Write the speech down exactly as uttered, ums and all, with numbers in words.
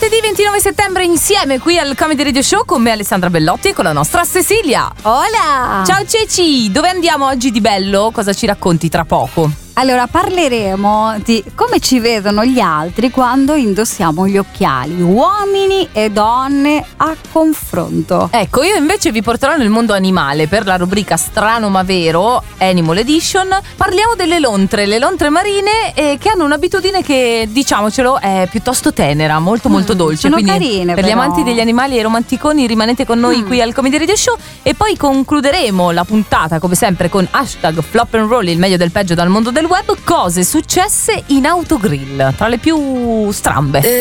martedì ventinove settembre insieme qui al Comedy Radio Show con me Alessandra Bellotti e con la nostra Cecilia. Hola! Ciao Ceci, dove andiamo oggi di bello? Cosa ci racconti tra poco? Allora parleremo di come ci vedono gli altri quando indossiamo gli occhiali, uomini e donne a confronto. Ecco, io invece vi porterò nel mondo animale per la rubrica Strano ma vero, Animal Edition. Parliamo delle lontre, le lontre marine eh, che hanno un'abitudine che, diciamocelo, è piuttosto tenera, molto molto Mm, dolce. sono Quindi carine, per gli però. amanti degli animali e romanticoni rimanete con noi Mm. qui al Comedy Radio Show e poi concluderemo la puntata come sempre con hashtag Flop and Roll, il meglio del peggio dal mondo del web, cose successe in autogrill, tra le più strambe.